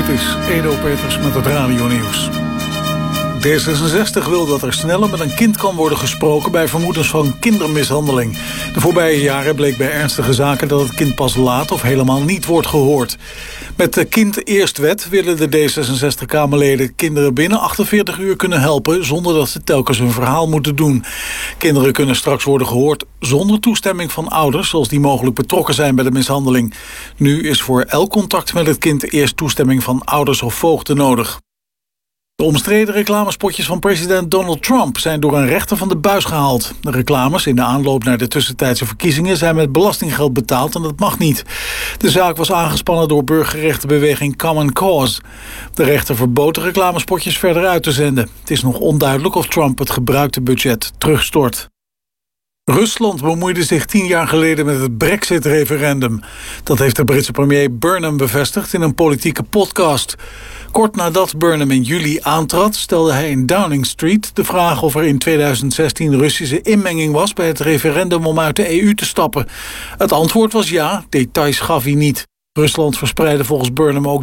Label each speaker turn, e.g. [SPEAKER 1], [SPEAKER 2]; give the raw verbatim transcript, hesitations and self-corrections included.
[SPEAKER 1] Dit is Edo Peters met het radionieuws. D zesenzestig wil dat er sneller met een kind kan worden gesproken bij vermoedens van kindermishandeling. De voorbije jaren bleek bij ernstige zaken dat het kind pas laat of helemaal niet wordt gehoord. Met de Kind Eerst Wet willen de D zesenzestig-Kamerleden kinderen binnen achtenveertig uur kunnen helpen zonder dat ze telkens hun verhaal moeten doen. Kinderen kunnen straks worden gehoord zonder toestemming van ouders, zoals die mogelijk betrokken zijn bij de mishandeling. Nu is voor elk contact met het kind eerst toestemming van ouders of voogden nodig. De omstreden reclamespotjes van president Donald Trump zijn door een rechter van de buis gehaald. De reclames in de aanloop naar de tussentijdse verkiezingen zijn met belastinggeld betaald en dat mag niet. De zaak was aangespannen door burgerrechtenbeweging Common Cause. De rechter verbood de reclamespotjes verder uit te zenden. Het is nog onduidelijk of Trump het gebruikte budget terugstort. Rusland bemoeide zich tien jaar geleden met het Brexit-referendum. Dat heeft de Britse premier Burnham bevestigd in een politieke podcast. Kort nadat Burnham in juli aantrad, stelde hij in Downing Street de vraag of er in tweeduizend zestien Russische inmenging was bij het referendum om uit de E U te stappen. Het antwoord was ja, details gaf hij niet. Rusland verspreidde volgens Burnham ook